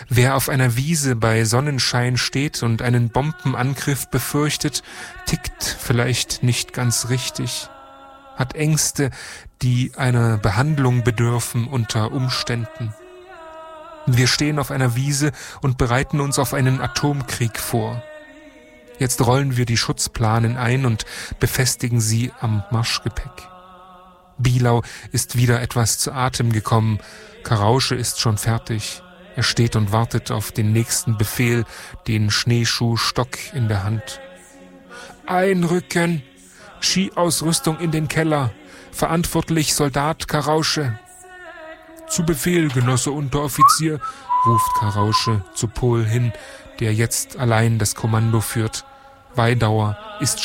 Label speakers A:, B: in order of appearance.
A: Wer auf einer Wiese bei Sonnenschein steht und einen Bombenangriff befürchtet, tickt vielleicht nicht ganz richtig, hat Ängste, die einer Behandlung bedürfen unter Umständen. Wir stehen auf einer Wiese und bereiten uns auf einen Atomkrieg vor. Jetzt rollen wir die Schutzplanen ein und befestigen sie am Marschgepäck. Bielau ist wieder etwas zu Atem gekommen. Karausche ist schon fertig. Er steht und wartet auf den nächsten Befehl, den Schneeschuhstock in der Hand. Einrücken! Skiausrüstung in den Keller. Verantwortlich Soldat Karausche. Zu Befehl, Genosse Unteroffizier, ruft Karausche zu Pohl hin, der jetzt allein das Kommando führt. Weidauer ist